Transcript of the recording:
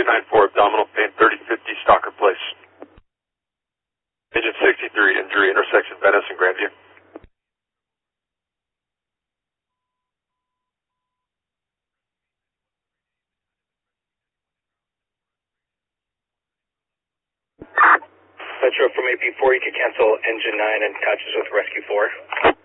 294, abdominal pain, 3050 Stalker Place. Engine 63, injury, intersection Venice and Grandview. Metro from AP4, you can cancel engine 9 and patches with rescue 4.